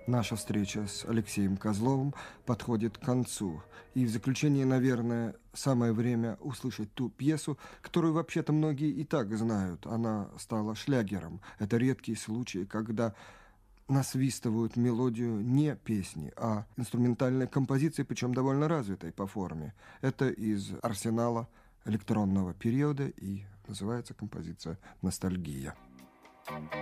Наша встреча с Алексеем Козловым подходит к концу. И в заключение, наверное, самое время услышать ту пьесу, которую вообще-то многие и так знают. Она стала шлягером. Это редкий случай, когда насвистывают мелодию не песни, а инструментальной композиции, причем довольно развитой по форме. Это из арсенала электронного периода, и называется композиция «Ностальгия».